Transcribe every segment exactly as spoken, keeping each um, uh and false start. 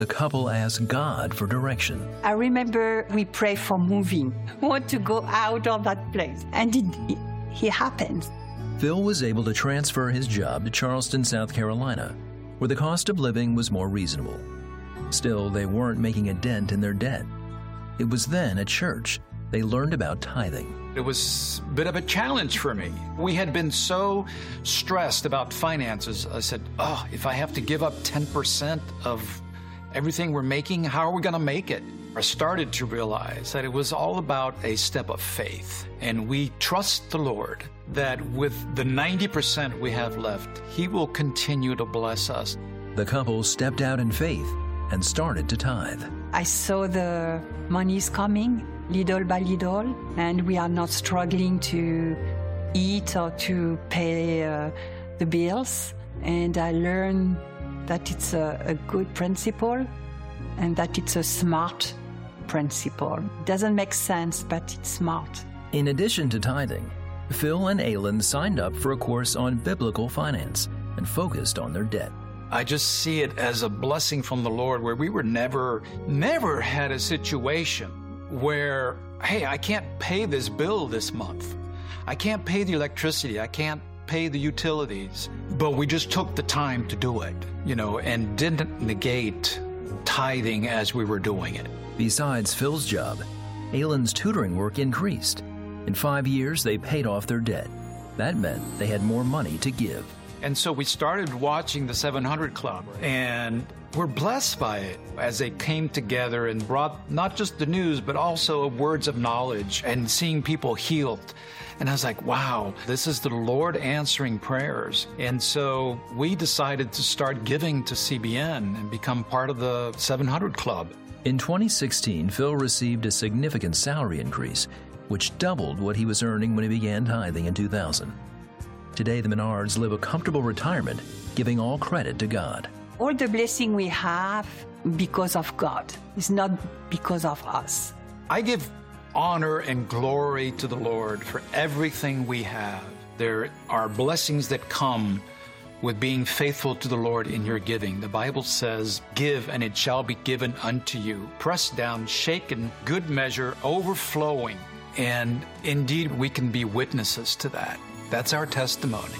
The couple asked God for direction. I remember we prayed for moving. We want to go out of that place. And it, it, it happened. Phil was able to transfer his job to Charleston, South Carolina, where the cost of living was more reasonable. Still, they weren't making a dent in their debt. It was then at church they learned about tithing. It was a bit of a challenge for me. We had been so stressed about finances. I said, oh, if I have to give up ten percent of everything we're making, how are we going to make it? I started to realize that it was all about a step of faith. And we trust the Lord that with the ninety percent we have left, He will continue to bless us. The couple stepped out in faith and started to tithe. I saw the monies coming little by little, and we are not struggling to eat or to pay uh, the bills. And I learned that it's a, a good principle and that it's a smart principle. It doesn't make sense, but it's smart. In addition to tithing, Phil and Aylin signed up for a course on biblical finance and focused on their debt. I just see it as a blessing from the Lord where we were never, never had a situation where, hey, I can't pay this bill this month. I can't pay the electricity. I can't pay the utilities. But we just took the time to do it, you know, and didn't negate tithing as we were doing it. Besides Phil's job, Aylin's tutoring work increased. In five years, they paid off their debt. That meant they had more money to give. And so we started watching the seven hundred Club, and we're blessed by it as they came together and brought not just the news, but also words of knowledge and seeing people healed. And I was like, wow, this is the Lord answering prayers. And so we decided to start giving to C B N and become part of the seven hundred Club. In twenty sixteen, Phil received a significant salary increase, which doubled what he was earning when he began tithing in two thousand. Today, the Menards live a comfortable retirement, giving all credit to God. All the blessing we have because of God. It's not because of us. I give honor and glory to the Lord for everything we have. There are blessings that come with being faithful to the Lord in your giving. The Bible says, give and it shall be given unto you. Pressed down, shaken, good measure, overflowing. And indeed, we can be witnesses to that. That's our testimony.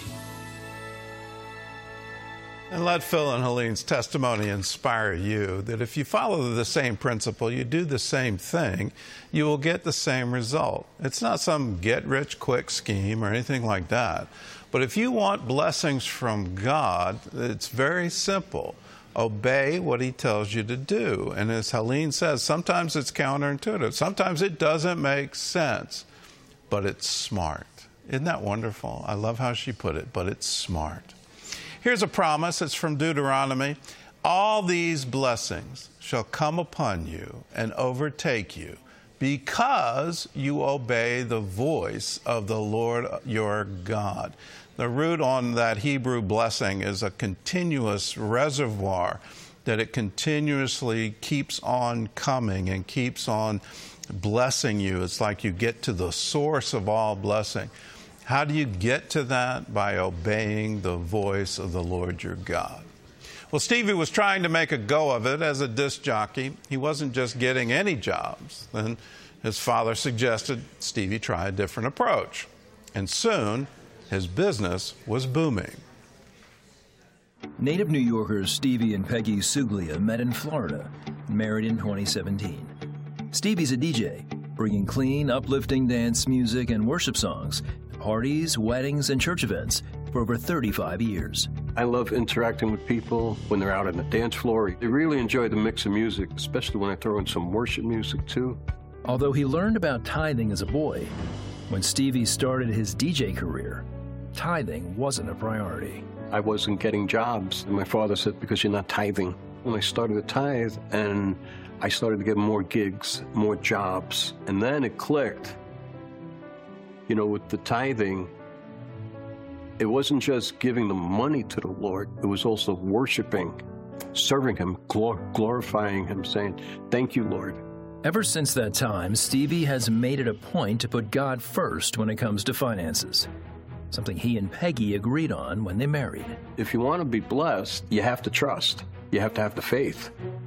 And let Phil and Helene's testimony inspire you that if you follow the same principle, you do the same thing, you will get the same result. It's not some get-rich-quick scheme or anything like that. But if you want blessings from God, it's very simple. Obey what He tells you to do. And as Helene says, sometimes it's counterintuitive. Sometimes it doesn't make sense, but it's smart. Isn't that wonderful? I love how she put it, but it's smart. Here's a promise. It's from Deuteronomy. All these blessings shall come upon you and overtake you because you obey the voice of the Lord your God. The root on that Hebrew blessing is a continuous reservoir that it continuously keeps on coming and keeps on blessing you. It's like you get to the source of all blessing. How do you get to that? By obeying the voice of the Lord your God. Well, Stevie was trying to make a go of it as a disc jockey. He wasn't just getting any jobs. Then his father suggested Stevie try a different approach. And soon, his business was booming. Native New Yorkers Stevie and Peggy Suglia met in Florida, married in twenty seventeen. Stevie's a D J, bringing clean, uplifting dance music and worship songs to parties, weddings, and church events for over thirty-five years. I love interacting with people when they're out on the dance floor. They really enjoy the mix of music, especially when I throw in some worship music, too. Although he learned about tithing as a boy, when Stevie started his D J career, tithing wasn't a priority. I wasn't getting jobs, and my father said, because you're not tithing. When I started to tithe, and I started to get more gigs, more jobs, and then it clicked. You know, with the tithing, it wasn't just giving the money to the Lord, it was also worshiping, serving Him, glor- glorifying Him, saying, thank you, Lord. Ever since that time, Stevie has made it a point to put God first when it comes to finances, something he and Peggy agreed on when they married. If you want to be blessed, you have to trust. You have to have the faith.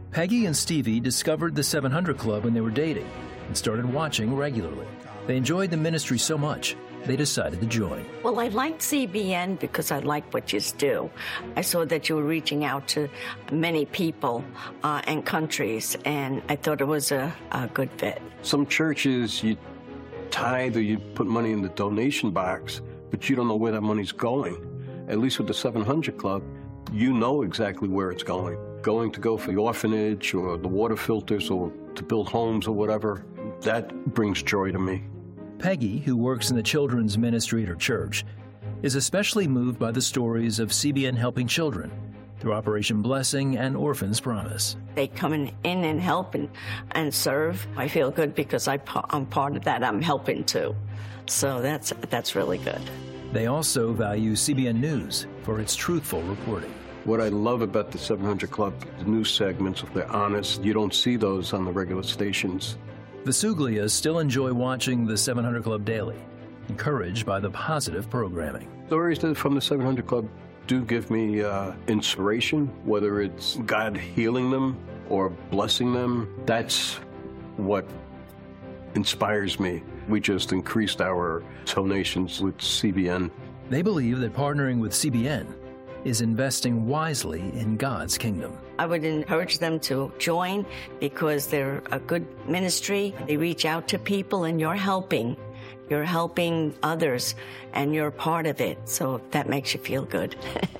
Peggy and Stevie discovered the seven hundred Club when they were dating and started watching regularly. They enjoyed the ministry so much, they decided to join. Well, I liked C B N because I liked what you do. I saw that you were reaching out to many people uh, and countries, and I thought it was a, a good fit. Some churches, you tithe or you put money in the donation box, but you don't know where that money's going. At least with the seven hundred Club, you know exactly where it's going. Going to go for the orphanage or the water filters or to build homes or whatever, that brings joy to me. Peggy, who works in the children's ministry at her church, is especially moved by the stories of C B N helping children through Operation Blessing and Orphans Promise. They come in, in and help and, and serve. I feel good because I, I'm part of that. I'm helping too. So that's, that's really good. They also value C B N News for its truthful reporting. What I love about the seven hundred Club, the news segments, if they're honest, you don't see those on the regular stations. The Suglias still enjoy watching the seven hundred Club daily, encouraged by the positive programming. Stories from the seven hundred Club do give me uh, inspiration, whether it's God healing them or blessing them. That's what inspires me. We just increased our donations with C B N. They believe that partnering with C B N is investing wisely in God's kingdom. I would encourage them to join because they're a good ministry. They reach out to people and you're helping. You're helping others and you're part of it. So that makes you feel good.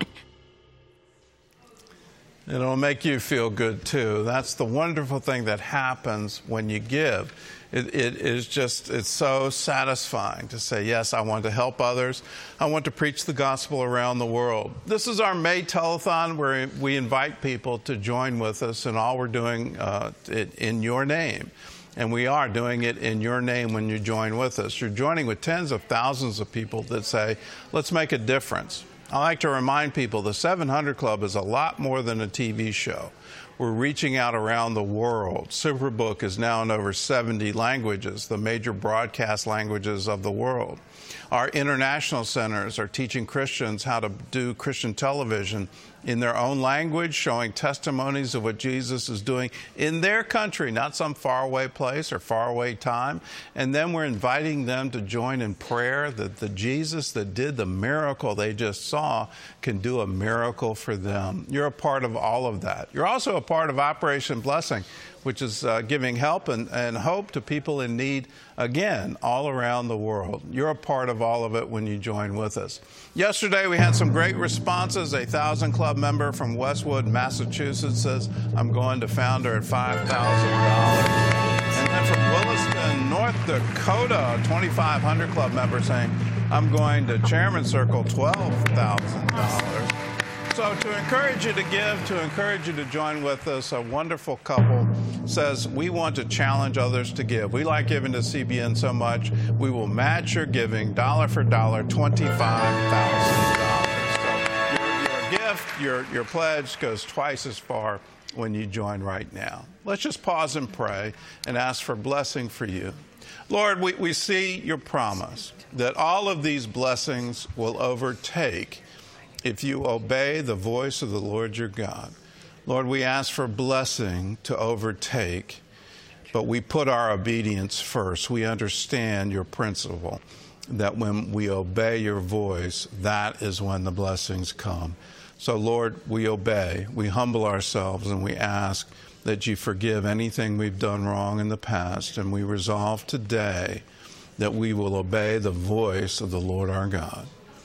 It'll make you feel good too. That's the wonderful thing that happens when you give. It, it is just, it's so satisfying to say, yes, I want to help others. I want to preach the gospel around the world. This is our May telethon where we invite people to join with us in all we're doing uh, it, in your name. And we are doing it in your name when you join with us. You're joining with tens of thousands of people that say, let's make a difference. I like to remind people the seven hundred Club is a lot more than a T V show. We're reaching out around the world. Superbook is now in over seventy languages, the major broadcast languages of the world. Our international centers are teaching Christians how to do Christian television in their own language, showing testimonies of what Jesus is doing in their country, not some faraway place or faraway time. And then we're inviting them to join in prayer that the Jesus that did the miracle they just saw can do a miracle for them. You're a part of all of that. You're also a part of Operation Blessing, which is uh, giving help and, and hope to people in need, again, all around the world. You're a part of all of it when you join with us. Yesterday, we had some great responses. A Thousand Club member from Westwood, Massachusetts says, I'm going to Founder at five thousand dollars. And then from Williston, North Dakota, a twenty-five hundred Club member saying, I'm going to Chairman Circle, twelve thousand dollars. So to encourage you to give, to encourage you to join with us, a wonderful couple says, we want to challenge others to give. We like giving to C B N so much, we will match your giving dollar for dollar, twenty-five thousand dollars. So your, your gift, your, your pledge goes twice as far when you join right now. Let's just pause and pray and ask for blessing for you. Lord, we, we see your promise that all of these blessings will overtake if you obey the voice of the Lord your God. Lord, we ask for blessing to overtake, but we put our obedience first. We understand your principle that when we obey your voice, that is when the blessings come. So, Lord, we obey, we humble ourselves, and we ask that you forgive anything we've done wrong in the past, and we resolve today that we will obey the voice of the Lord our God.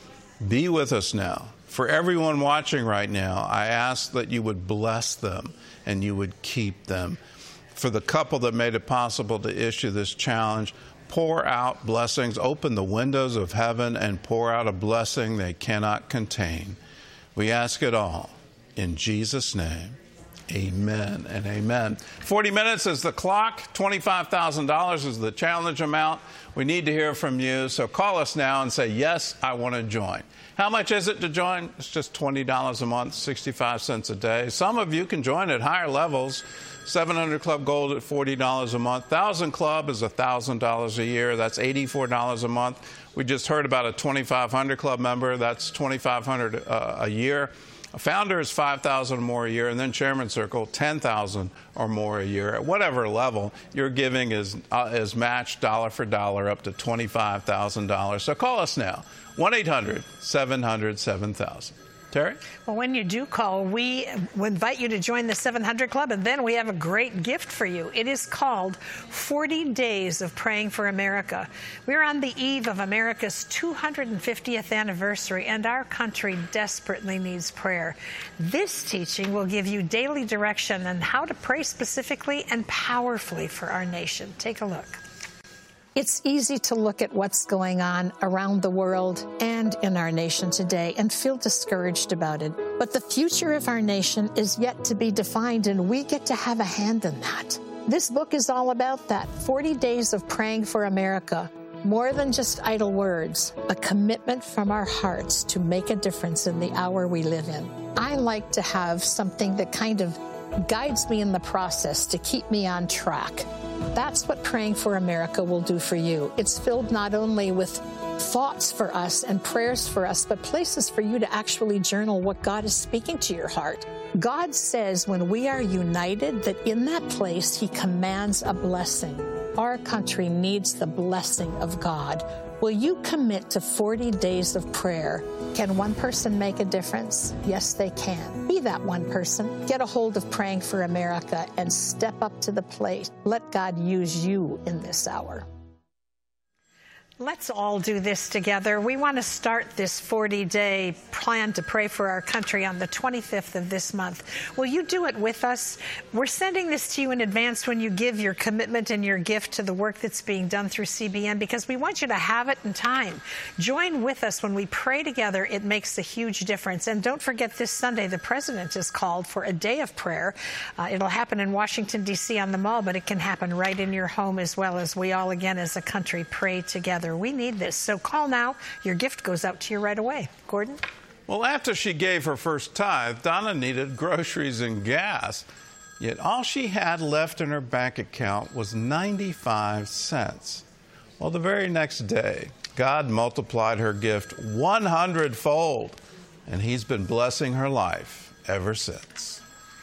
Be with us now. For everyone watching right now, I ask that you would bless them and you would keep them. For the couple that made it possible to issue this challenge, pour out blessings, open the windows of heaven and pour out a blessing they cannot contain. We ask it all in Jesus' name. Amen and amen. forty minutes is the clock. twenty-five thousand dollars is the challenge amount. We need to hear from you. So call us now and say, yes, I want to join. How much is it to join? It's just twenty dollars a month, sixty-five cents a day. Some of you can join at higher levels. seven hundred Club Gold at forty dollars a month. one thousand Club is one thousand dollars a year. That's eighty-four dollars a month. We just heard about a twenty-five hundred Club member. That's twenty-five hundred dollars uh, a year. A founder is five thousand dollars or more a year, and then Chairman Circle, ten thousand dollars or more a year. At whatever level, your giving is, uh, is matched dollar for dollar up to twenty-five thousand dollars. So call us now, one eight hundred, seven hundred, seven thousand. Terry? Well, when you do call, we invite you to join the seven hundred Club, and then we have a great gift for you. It is called forty days of Praying for America. We're on the eve of America's two hundred fiftieth anniversary, and our country desperately needs prayer. This teaching will give you daily direction on how to pray specifically and powerfully for our nation. Take a look. It's easy to look at what's going on around the world and in our nation today and feel discouraged about it. But the future of our nation is yet to be defined, and we get to have a hand in that. This book is all about that. forty days of Praying for America. More than just idle words, a commitment from our hearts to make a difference in the hour we live in. I like to have something that kind of guides me in the process to keep me on track. That's what Praying for America will do for you. It's filled not only with thoughts for us and prayers for us, but places for you to actually journal what God is speaking to your heart. God says when we are united that in that place He commands a blessing. Our country needs the blessing of God. Will you commit to forty days of prayer? Can one person make a difference? Yes, they can. Be that one person. Get a hold of Praying for America and step up to the plate. Let God use you in this hour. Let's all do this together. We want to start this forty-day plan to pray for our country on the twenty-fifth of this month. Will you do it with us? We're sending this to you in advance when you give your commitment and your gift to the work that's being done through C B N, because we want you to have it in time. Join with us when we pray together. It makes a huge difference. And don't forget, this Sunday, the President has called for a day of prayer. Uh, it'll happen in Washington, D C on the Mall, but it can happen right in your home as well, as we all, again, as a country, pray together. We need this. So call now. Your gift goes out to you right away. Gordon? Well, after she gave her first tithe, Donna needed groceries and gas. Yet all she had left in her bank account was ninety-five cents. Well, the very next day, God multiplied her gift one hundred fold, and He's been blessing her life ever since.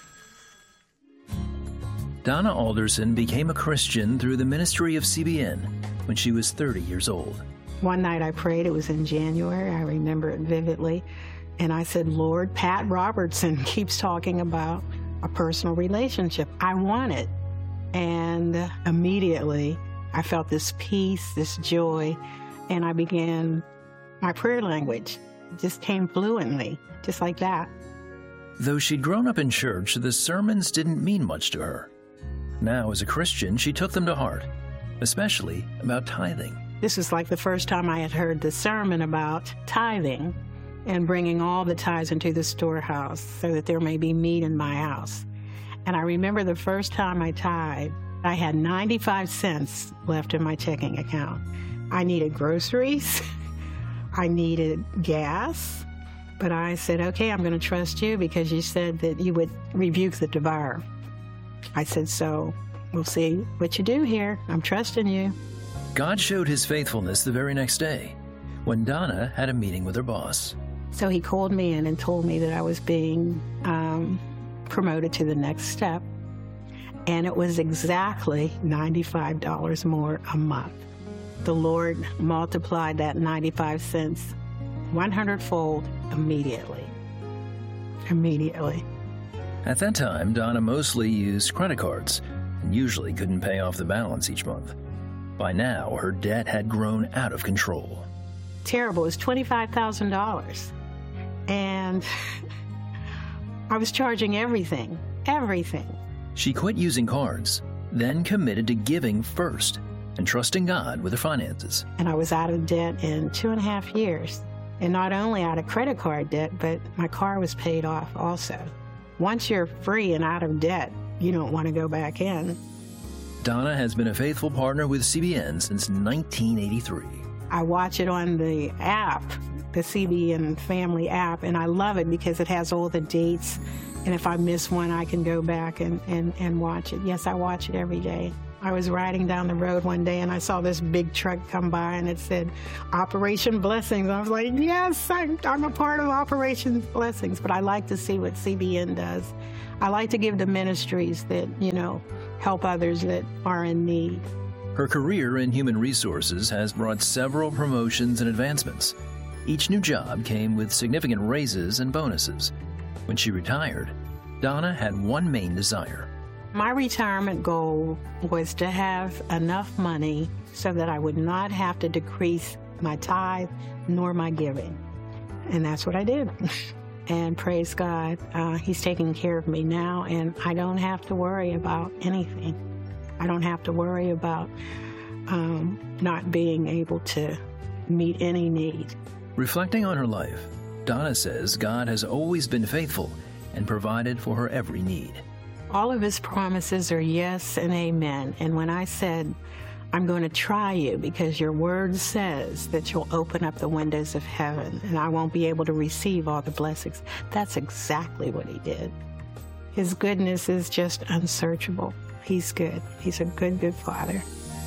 Donna Alderson became a Christian through the ministry of C B N when she was thirty years old. One night I prayed, it was in January, I remember it vividly, and I said, Lord, Pat Robertson keeps talking about a personal relationship. I want it. And immediately I felt this peace, this joy, and I began my prayer language. It just came fluently, just like that. Though she'd grown up in church, the sermons didn't mean much to her. Now, as a Christian, she took them to heart, especially about tithing. This was like the first time I had heard the sermon about tithing and bringing all the tithes into the storehouse so that there may be meat in my house. And I remember the first time I tithed, I had ninety-five cents left in my checking account. I needed groceries. I needed gas. But I said, okay, I'm going to trust you because you said that you would rebuke the devourer. I said, so we'll see what you do here. I'm trusting you. God showed His faithfulness the very next day when Donna had a meeting with her boss. So he called me in and told me that I was being um, promoted to the next step. And it was exactly ninety-five dollars more a month. The Lord multiplied that ninety-five cents one hundred fold immediately. Immediately. At that time, Donna mostly used credit cards and usually couldn't pay off the balance each month. By now, her debt had grown out of control. Terrible. It was twenty-five thousand dollars. And I was charging everything, everything. She quit using cards, then committed to giving first and trusting God with her finances. And I was out of debt in two and a half years. And not only out of credit card debt, but my car was paid off also. Once you're free and out of debt, you don't want to go back in. Donna has been a faithful partner with C B N since nineteen eighty-three. I watch it on the app the C B N Family app, and I love it because it has all the dates. And if I miss one, I can go back and, and, and watch it. Yes, I watch it every day. I was riding down the road one day and I saw this big truck come by and it said, Operation Blessings. I was like, yes, I'm, I'm a part of Operation Blessings. But I like to see what C B N does. I like to give to ministries that, you know, help others that are in need. Her career in human resources has brought several promotions and advancements. Each new job came with significant raises and bonuses. When she retired, Donna had one main desire. My retirement goal was to have enough money so that I would not have to decrease my tithe nor my giving. And that's what I did. And praise God, uh, He's taking care of me now, and I don't have to worry about anything. I don't have to worry about um, not being able to meet any need. Reflecting on her life, Donna says God has always been faithful and provided for her every need. All of His promises are yes and amen. And when I said, I'm going to try you because your word says that you'll open up the windows of heaven and I won't be able to receive all the blessings, that's exactly what He did. His goodness is just unsearchable. He's good. He's a good, good Father.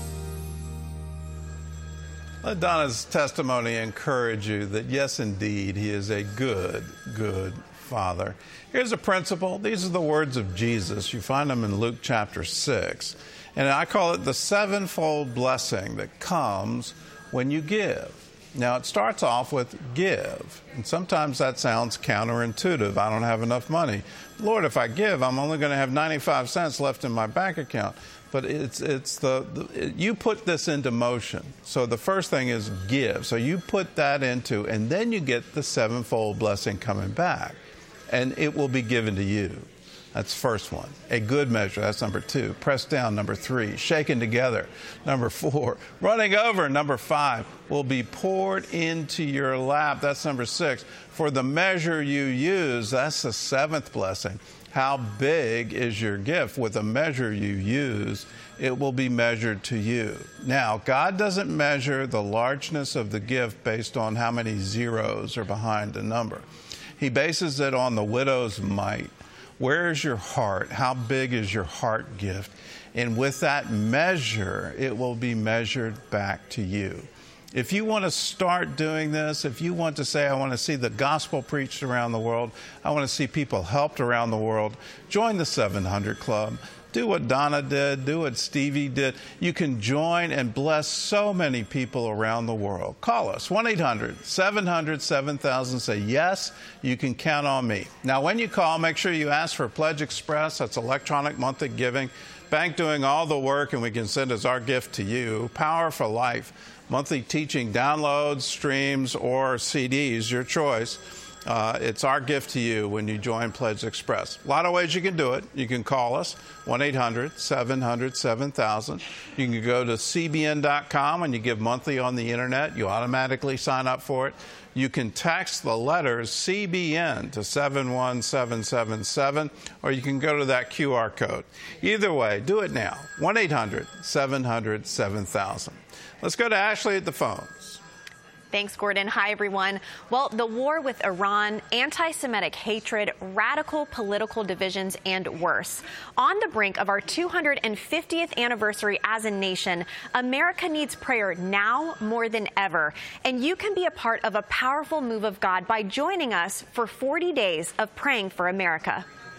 Let Donna's testimony encourage you that, yes, indeed, He is a good, good Father. Here's a principle. These are the words of Jesus. You find them in Luke chapter six. And I call it the sevenfold blessing that comes when you give. Now, it starts off with give. And sometimes that sounds counterintuitive. I don't have enough money. Lord, if I give, I'm only going to have ninety-five cents left in my bank account. But it's it's the, the you put this into motion. So the first thing is give. So you put that into, and then you get the sevenfold blessing coming back. And it will be given to you. That's the first one. A good measure, that's number two. Pressed down, number three. Shaken together, number four. Running over, number five. Will be poured into your lap, that's number six. For the measure you use, that's the seventh blessing. How big is your gift? With the measure you use, it will be measured to you. Now, God doesn't measure the largeness of the gift based on how many zeros are behind the number. He bases it on the widow's mite. Where is your heart? How big is your heart gift? And with that measure, it will be measured back to you. If you want to start doing this, if you want to say, I want to see the gospel preached around the world, I want to see people helped around the world, join the seven hundred Club. Do what Donna did, do what Stevie did. You can join and bless so many people around the world. Call us, one eight hundred, seven hundred, seven thousand. Say, yes, you can count on me. Now, when you call, make sure you ask for Pledge Express. That's electronic monthly giving. Bank doing all the work, and we can send as our gift to you. Power for Life, monthly teaching downloads, streams, or C Ds, your choice. Uh, it's our gift to you when you join Pledge Express. A lot of ways you can do it. You can call us, one eight hundred, seven hundred, seven thousand. You can go to C B N dot com and you give monthly on the internet. You automatically sign up for it. You can text the letters C B N to seven one seven seven seven, or you can go to that Q R code. Either way, do it now, one eight hundred, seven hundred, seven thousand. Let's go to Ashley at the phones. Thanks, Gordon. Hi, everyone. Well, the war with Iran, anti-Semitic hatred, radical political divisions, and worse. On the brink of our two hundred fiftieth anniversary as a nation, America needs prayer now more than ever. And you can be a part of a powerful move of God by joining us for forty days of praying for America.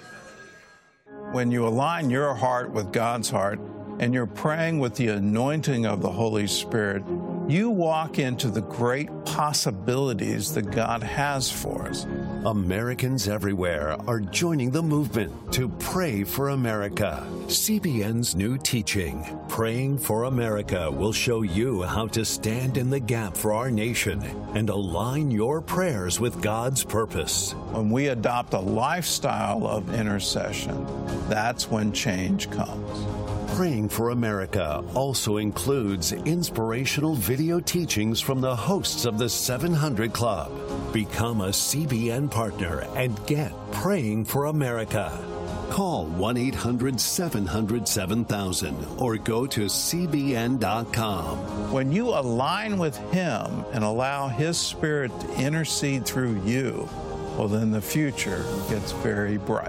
When you align your heart with God's heart and you're praying with the anointing of the Holy Spirit, you walk into the great possibilities that God has for us. Americans everywhere are joining the movement to pray for America. C B N's new teaching, Praying for America, will show you how to stand in the gap for our nation and align your prayers with God's purpose. When we adopt a lifestyle of intercession, that's when change comes. Praying for America also includes inspirational video teachings from the hosts of the seven hundred Club. Become a C B N partner and get Praying for America. Call one eight hundred seven hundred seven thousand or go to C B N dot com. When you align with Him and allow His Spirit to intercede through you, well, then the future gets very bright.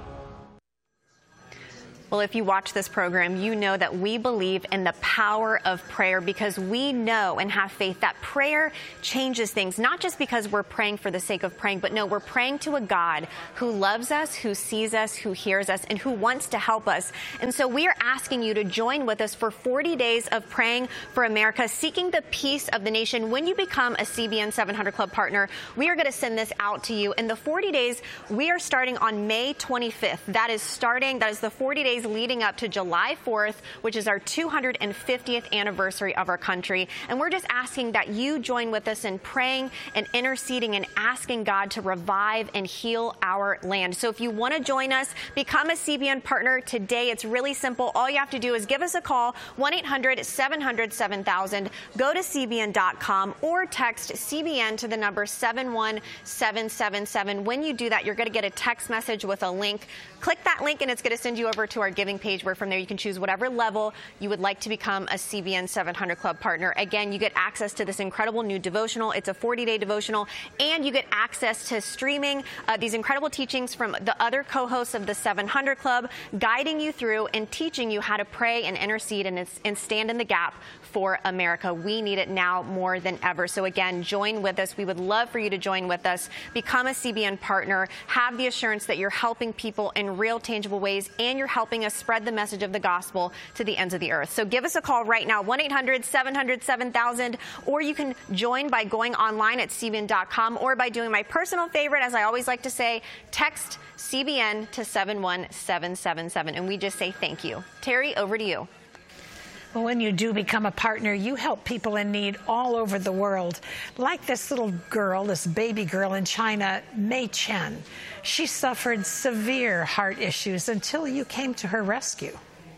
Well, if you watch this program, you know that we believe in the power of prayer because we know and have faith that prayer changes things, not just because we're praying for the sake of praying, but no, we're praying to a God who loves us, who sees us, who hears us, and who wants to help us. And so we are asking you to join with us for forty days of praying for America, seeking the peace of the nation. When you become a C B N seven hundred Club partner, we are going to send this out to you. In the forty days, we are starting on May twenty-fifth. That is starting, that is the forty days leading up to July fourth, which is our two hundred fiftieth anniversary of our country. And we're just asking that you join with us in praying and interceding and asking God to revive and heal our land. So if you want to join us, become a C B N partner today. It's really simple. All you have to do is give us a call, one eight hundred seven hundred seven thousand, go to C B N dot com or text C B N to the number seven one seven seven seven. When you do that, you're going to get a text message with a link. Click that link and it's going to send you over to our giving page where from there you can choose whatever level you would like to become a C B N seven hundred Club partner. Again, you get access to this incredible new devotional. It's a forty day devotional, and you get access to streaming uh, these incredible teachings from the other co-hosts of the seven hundred Club, guiding you through and teaching you how to pray and intercede and, and stand in the gap for America. We need it now more than ever. So again, join with us. We would love for you to join with us. Become a C B N partner. Have the assurance that you're helping people in real, tangible ways, and you're helping us spread the message of the gospel to the ends of the earth. So give us a call right now, one eight hundred seven hundred seven thousand, or you can join by going online at C B N dot com or by doing my personal favorite, as I always like to say, text C B N to seven one seven seven seven, and we just say thank you. Terry, over to you. Well, when you do become a partner, you help people in need all over the world. Like this little girl, this baby girl in China, Mei Chen. She suffered severe heart issues until you came to her rescue.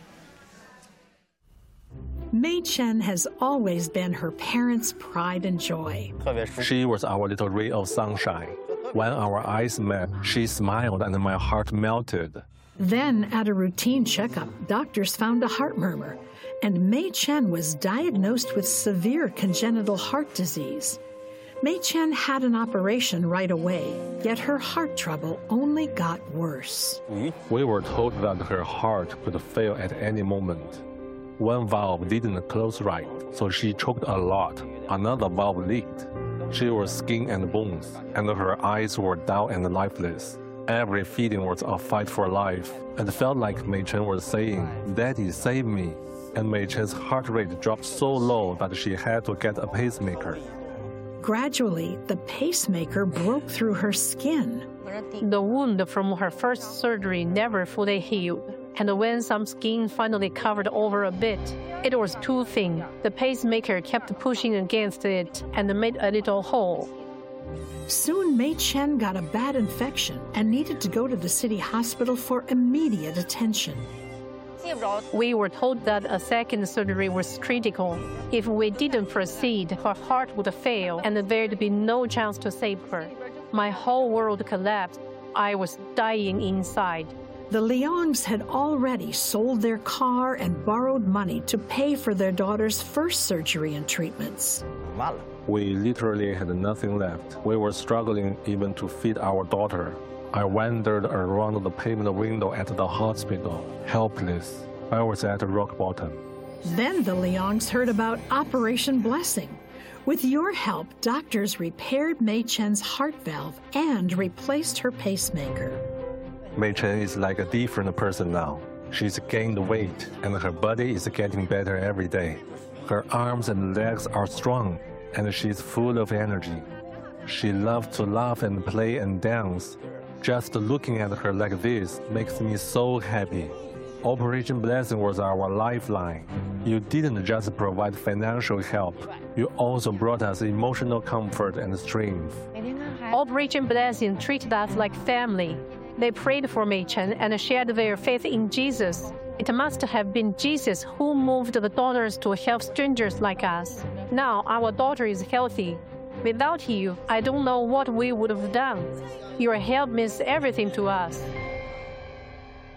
Mei Chen has always been her parents' pride and joy. She was our little ray of sunshine. When our eyes met, she smiled and my heart melted. Then, at a routine checkup, doctors found a heart murmur, and Mei Chen was diagnosed with severe congenital heart disease. Mei Chen had an operation right away, yet her heart trouble only got worse. We were told that her heart could fail at any moment. One valve didn't close right, so she choked a lot. Another valve leaked. She was skin and bones, and her eyes were dull and lifeless. Every feeding was a fight for life. It felt like Mei Chen was saying, "Daddy, save me." And Mei Chen's heart rate dropped so low that she had to get a pacemaker. Gradually, the pacemaker broke through her skin. The wound from her first surgery never fully healed, and when some skin finally covered over a bit, it was too thin. The pacemaker kept pushing against it and made a little hole. Soon, Mei Chen got a bad infection and needed to go to the city hospital for immediate attention. We were told that a second surgery was critical. If we didn't proceed, her heart would fail and there'd be no chance to save her. My whole world collapsed. I was dying inside. The Liangs had already sold their car and borrowed money to pay for their daughter's first surgery and treatments. We literally had nothing left. We were struggling even to feed our daughter. I wandered around the payment window at the hospital, helpless. I was at rock bottom. Then the Liangs heard about Operation Blessing. With your help, doctors repaired Mei Chen's heart valve and replaced her pacemaker. Mei Chen is like a different person now. She's gained weight, and her body is getting better every day. Her arms and legs are strong, and she's full of energy. She loves to laugh and play and dance. Just looking at her like this makes me so happy. Operation Blessing was our lifeline. You didn't just provide financial help, you also brought us emotional comfort and strength. Operation Blessing treated us like family. They prayed for Mei Chen and shared their faith in Jesus. It must have been Jesus who moved the daughters to help strangers like us. Now our daughter is healthy. Without you, I don't know what we would have done. Your help means everything to us.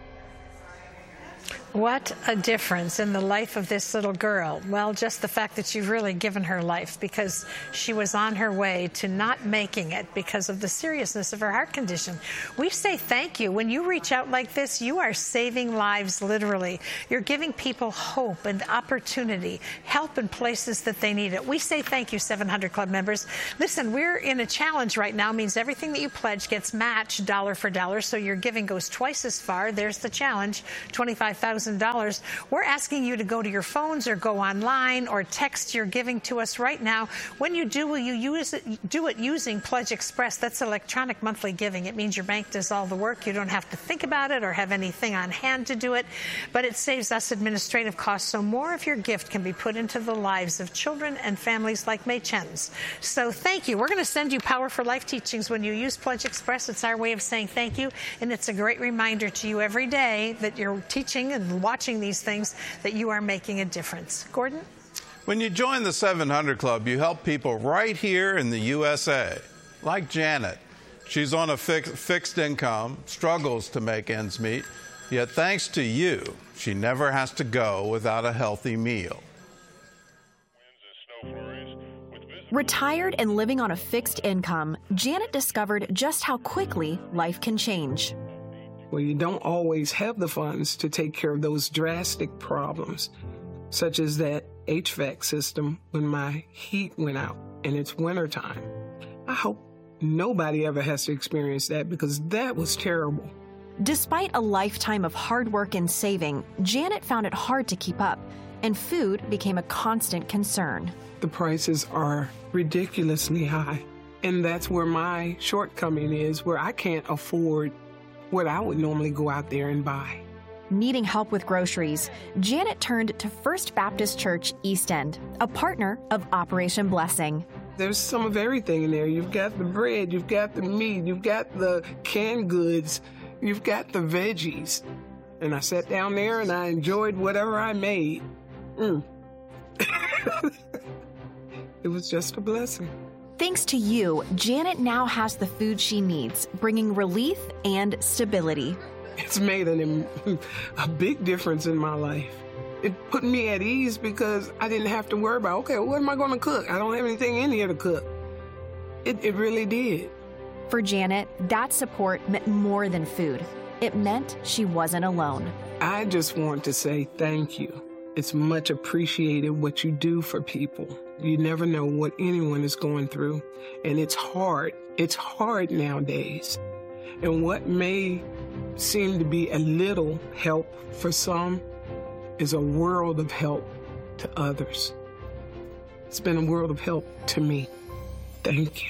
What a difference in the life of this little girl. Well, just the fact that you've really given her life, because she was on her way to not making it because of the seriousness of her heart condition. We say thank you. When you reach out like this, you are saving lives, literally. You're giving people hope and opportunity, help in places that they need it. We say thank you, seven hundred Club members. Listen, we're in a challenge right now. It means everything that you pledge gets matched dollar for dollar, so your giving goes twice as far. There's the challenge, twenty-five thousand dollars. We're asking you to go to your phones or go online or text your giving to us right now. When you do, will you use it, do it using Pledge Express? That's electronic monthly giving. It means your bank does all the work. You don't have to think about it or have anything on hand to do it, but it saves us administrative costs, so more of your gift can be put into the lives of children and families like May Chen's. So thank you. We're going to send you Power for Life teachings when you use Pledge Express. It's our way of saying thank you, and it's a great reminder to you every day that you're teaching and watching these things, that you are making a difference. Gordon? When you join the seven hundred Club, you help people right here in the U S A, like Janet. She's on a fix, fixed income, struggles to make ends meet, yet thanks to you, she never has to go without a healthy meal. Retired and living on a fixed income, Janet discovered just how quickly life can change. Well, you don't always have the funds to take care of those drastic problems, such as that H V A C system when my heat went out and it's wintertime. I hope nobody ever has to experience that, because that was terrible. Despite a lifetime of hard work and saving, Janet found it hard to keep up, and food became a constant concern. The prices are ridiculously high, and that's where my shortcoming is, where I can't afford what I would normally go out there and buy. Needing help with groceries, Janet turned to First Baptist Church East End, a partner of Operation Blessing. There's some of everything in there. You've got the bread, you've got the meat, you've got the canned goods, you've got the veggies. And I sat down there and I enjoyed whatever I made. Mm. It was just a blessing. Thanks to you, Janet now has the food she needs, bringing relief and stability. It's made an, a big difference in my life. It put me at ease because I didn't have to worry about, okay, what am I going to cook? I don't have anything in here to cook. It, it really did. For Janet, that support meant more than food. It meant she wasn't alone. I just want to say thank you. It's much appreciated what you do for people. You never know what anyone is going through, and it's hard. It's hard nowadays. And what may seem to be a little help for some is a world of help to others. It's been a world of help to me. Thank you.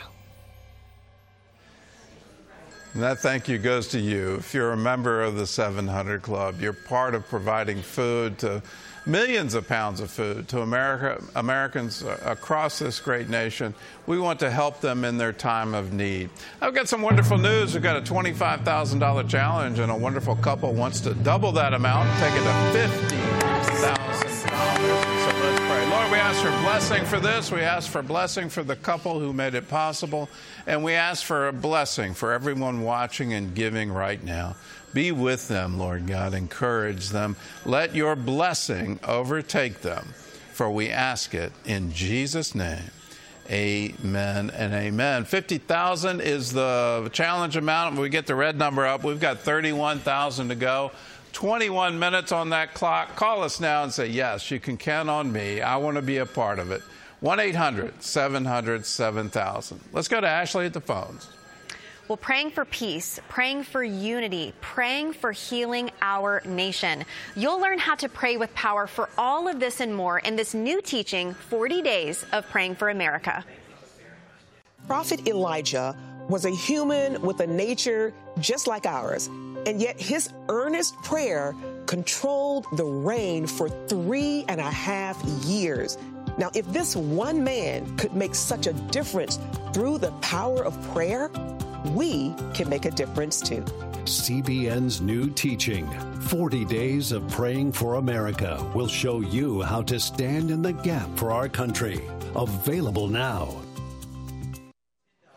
And that thank you goes to you. If you're a member of the seven hundred Club, you're part of providing food to millions of pounds of food to America, Americans across this great nation. We want to help them in their time of need. I've got some wonderful news. We've got a twenty-five thousand dollars challenge, and a wonderful couple wants to double that amount, take it to fifty thousand dollars. So let's pray. Lord, we ask for blessing for this. We ask for blessing for the couple who made it possible. And we ask for a blessing for everyone watching and giving right now. Be with them, Lord God. Encourage them. Let your blessing overtake them. For we ask it in Jesus' name. Amen and amen. fifty thousand is the challenge amount. When we get the red number up, we've got thirty-one thousand to go. twenty-one minutes on that clock. Call us now and say, yes, you can count on me. I want to be a part of it. one eight hundred seven hundred seven thousand. Let's go to Ashley at the phones. Well, praying for peace, praying for unity, praying for healing our nation. You'll learn how to pray with power for all of this and more in this new teaching, forty days of Praying for America. Prophet Elijah was a human with a nature just like ours, and yet his earnest prayer controlled the rain for three and a half years. Now, if this one man could make such a difference through the power of prayer, we can make a difference too. C B N's new teaching, forty days of Praying for America, will show you how to stand in the gap for our country. Available now.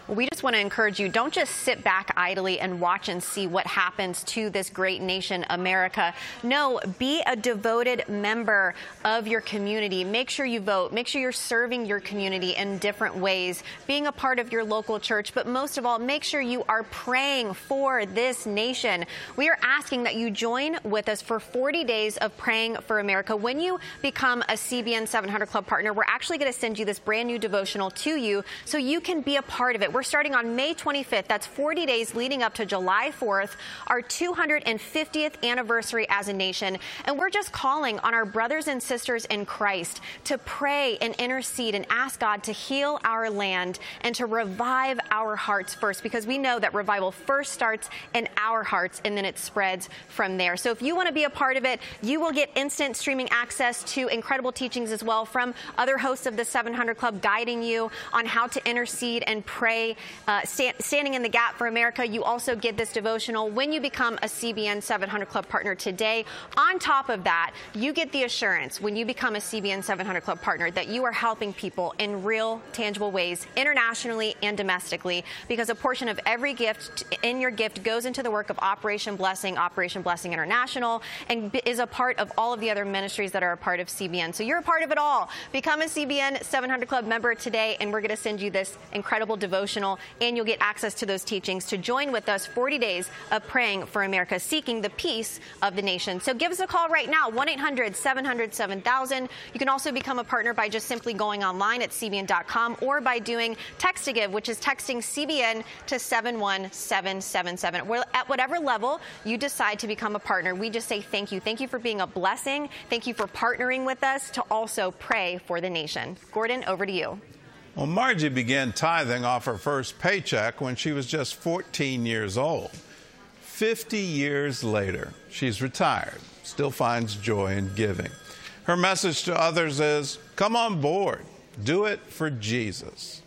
We just want to encourage you, don't just sit back idly and watch and see what happens to this great nation, America. No, be a devoted member of your community. Make sure you vote. Make sure you're serving your community in different ways, being a part of your local church. But most of all, make sure you are praying for this nation. We are asking that you join with us for forty days of praying for America. When you become a C B N seven hundred Club partner, we're actually going to send you this brand new devotional to you so you can be a part of it. We're starting on May twenty-fifth. That's forty days leading up to July fourth, our two hundred fiftieth anniversary as a nation. And we're just calling on our brothers and sisters in Christ to pray and intercede and ask God to heal our land and to revive our hearts first, because we know that revival first starts in our hearts and then it spreads from there. So if you want to be a part of it, you will get instant streaming access to incredible teachings as well from other hosts of the seven hundred Club, guiding you on how to intercede and pray, uh, stand, standing in the gap for America. You also get this devotional when you become a C B N seven hundred Club partner today. On top of that, you get the assurance when you become a C B N seven hundred Club partner that you are helping people in real, tangible ways, internationally and domestically, because a portion of every gift in your gift goes into the work of Operation Blessing, Operation Blessing International, and is a part of all of the other ministries that are a part of C B N. So you're a part of it all. Become a C B N seven hundred Club member today, and we're going to send you this incredible devotional, and you'll get access to those teachings to join with us forty days of praying for America, seeking the peace of the nation. So give us a call right now, one eight hundred seven hundred seven thousand. You can also become a partner by just simply going online at C B N dot com or by doing Text to Give, which is texting C B N to seven one seven seven seven. Well, at whatever level you decide to become a partner, we just say thank you. Thank you for being a blessing. Thank you for partnering with us to also pray for the nation. Gordon, over to you. Well, Margie began tithing off her first paycheck when she was just fourteen years old. fifty years later, she's retired, still finds joy in giving. Her message to others is, come on board, do it for Jesus.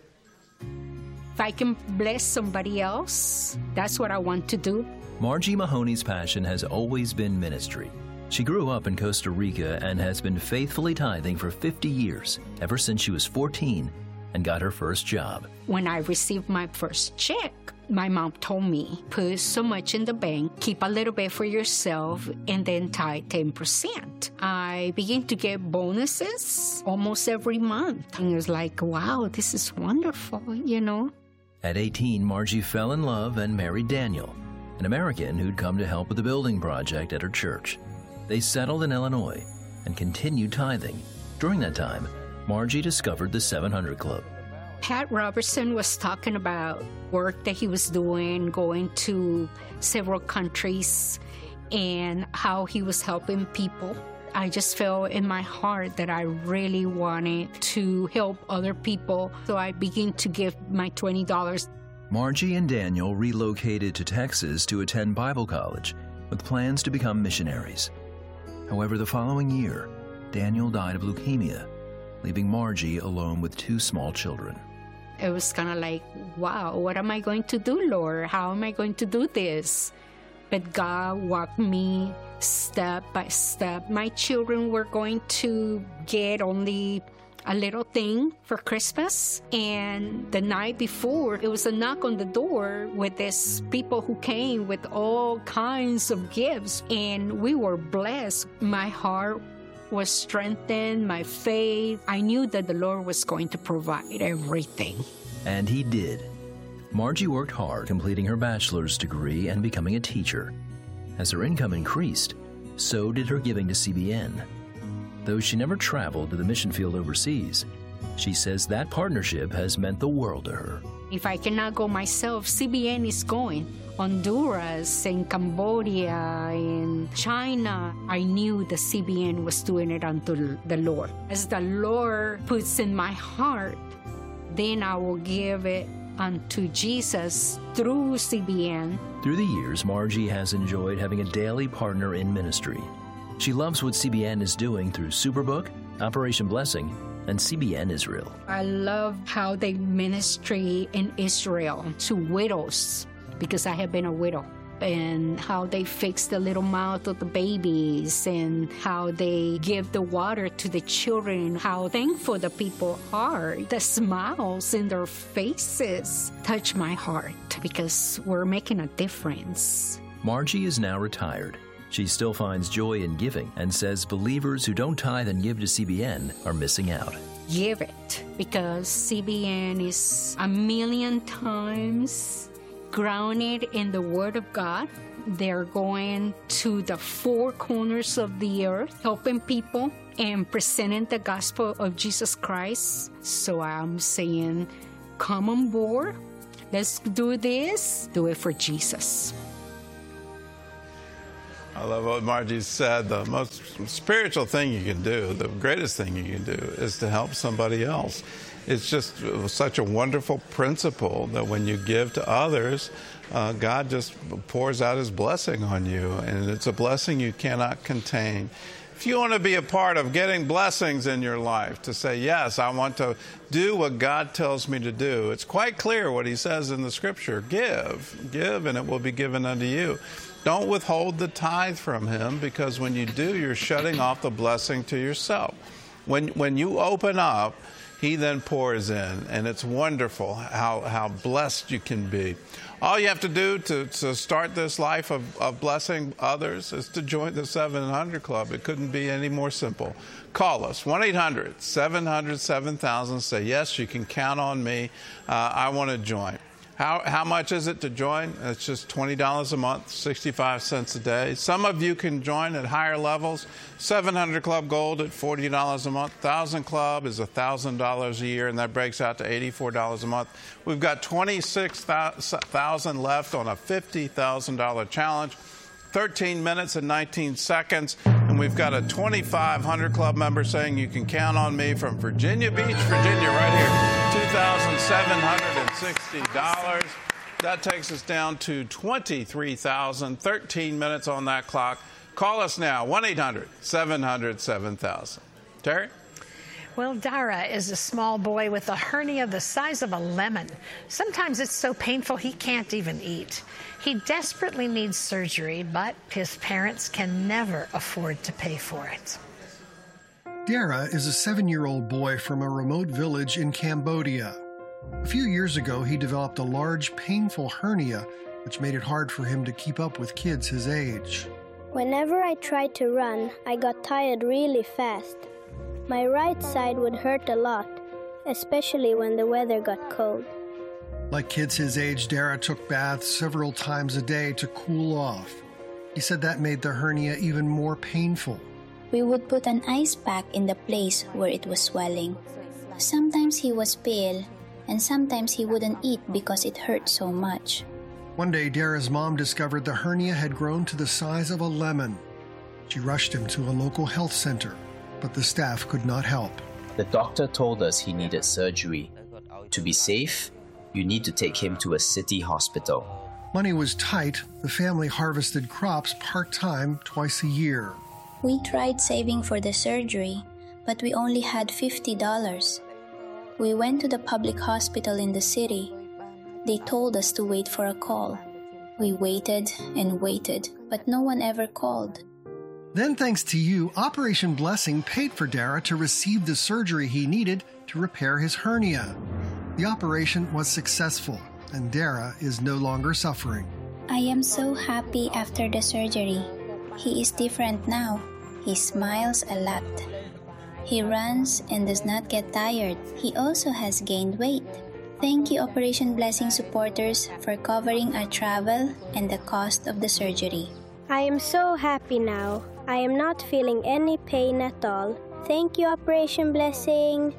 If I can bless somebody else, that's what I want to do. Margie Mahoney's passion has always been ministry. She grew up in Costa Rica and has been faithfully tithing for fifty years, ever since she was fourteen and got her first job. When I received my first check, my mom told me, put so much in the bank, keep a little bit for yourself, and then tithe ten percent. I began to get bonuses almost every month. And it was like, wow, this is wonderful, you know? At eighteen, Margie fell in love and married Daniel, an American who'd come to help with the building project at her church. They settled in Illinois and continued tithing. During that time, Margie discovered the seven hundred Club. Pat Robertson was talking about work that he was doing, going to several countries, and how he was helping people. I just felt in my heart that I really wanted to help other people, so I began to give my twenty dollars. Margie and Daniel relocated to Texas to attend Bible college with plans to become missionaries. However, the following year, Daniel died of leukemia, leaving Margie alone with two small children. It was kind of like, wow, what am I going to do, Lord? How am I going to do this? But God walked me step by step. My children were going to get only a little thing for Christmas. And the night before, it was a knock on the door with these people who came with all kinds of gifts. And we were blessed. My heart was strengthened, my faith. I knew that the Lord was going to provide everything. And he did. Margie worked hard, completing her bachelor's degree and becoming a teacher. As her income increased, so did her giving to C B N. Though she never traveled to the mission field overseas, she says that partnership has meant the world to her. If I cannot go myself, C B N is going. Honduras and Cambodia and China. I knew the C B N was doing it unto the Lord. As the Lord puts in my heart, then I will give it unto Jesus through C B N. Through the years, Margie has enjoyed having a daily partner in ministry. She loves what C B N is doing through Superbook, Operation Blessing, and C B N Israel. I love how they ministry in Israel to widows, because I have been a widow. and how they fix the little mouth of the babies and how they give the water to the children, how thankful the people are. The smiles in their faces touch my heart because we're making a difference. Margie is now retired. She still finds joy in giving and says believers who don't tithe and give to C B N are missing out. Give it, because C B N is a million times grounded in the Word of God. They're going to the four corners of the earth, helping people and presenting the gospel of Jesus Christ. So I'm saying, come on board. Let's do this. Do it for Jesus. I love what Margie said. The most spiritual thing you can do, the greatest thing you can do, is to help somebody else. It's just such a wonderful principle that when you give to others, uh, God just pours out his blessing on you, and it's a blessing you cannot contain. If you want to be a part of getting blessings in your life, to say, yes, I want to do what God tells me to do, it's quite clear what he says in the scripture. Give, give, and it will be given unto you. Don't withhold the tithe from him, because when you do, you're shutting off the blessing to yourself. When, when you open up, he then pours in, and it's wonderful how, how blessed you can be. All you have to do to, to start this life of, of blessing others is to join the seven hundred Club. It couldn't be any more simple. Call us, one eight hundred seven hundred seven thousand. Say, yes, you can count on me. Uh, I want to join. How, how much is it to join? It's just twenty dollars a month, sixty-five cents a day. Some of you can join at higher levels. seven hundred Club Gold at forty dollars a month. one thousand Club is one thousand dollars a year, and that breaks out to eighty-four dollars a month. We've got twenty-six thousand left on a fifty thousand dollars challenge. thirteen minutes and nineteen seconds, and we've got a twenty-five hundred Club member saying you can count on me from Virginia Beach, Virginia, right here, two thousand seven hundred sixty dollars. That takes us down to twenty-three thousand, thirteen minutes on that clock. Call us now, one eight hundred seven hundred seven thousand. Terry? Well, Dara is a small boy with a hernia the size of a lemon. Sometimes it's so painful he can't even eat. He desperately needs surgery, but his parents can never afford to pay for it. Dara is a seven-year-old boy from a remote village in Cambodia. A few years ago, he developed a large, painful hernia, which made it hard for him to keep up with kids his age. Whenever I tried to run, I got tired really fast. My right side would hurt a lot, especially when the weather got cold. Like kids his age, Dara took baths several times a day to cool off. He said that made the hernia even more painful. We would put an ice pack in the place where it was swelling. Sometimes he was pale, and sometimes he wouldn't eat because it hurt so much. One day, Dara's mom discovered the hernia had grown to the size of a lemon. She rushed him to a local health center, but the staff could not help. The doctor told us he needed surgery. To be safe, you need to take him to a city hospital. Money was tight. The family harvested crops part-time twice a year. We tried saving for the surgery, but we only had fifty dollars. We went to the public hospital in the city. They told us to wait for a call. We waited and waited, but no one ever called. Then, thanks to you, Operation Blessing paid for Dara to receive the surgery he needed to repair his hernia. The operation was successful, and Dara is no longer suffering. I am so happy after the surgery. He is different now. He smiles a lot. He runs and does not get tired. He also has gained weight. Thank you, Operation Blessing supporters, for covering our travel and the cost of the surgery. I am so happy now. I am not feeling any pain at all. Thank you, Operation Blessing.